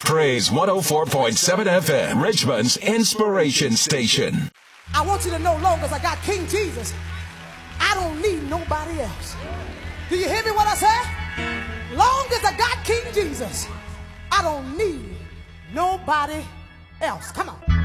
Praise 104.7 FM, Richmond's inspiration station. I want you to know, long as I got King Jesus, I don't need nobody else. Do you hear me what I said? Long as I got King Jesus, I don't need nobody else. Come on.